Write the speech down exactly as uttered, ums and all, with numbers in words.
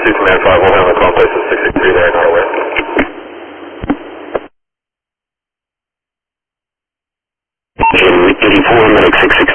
two Command five, we'll have a call place at six six three there, not aware. eighty-four, medic six six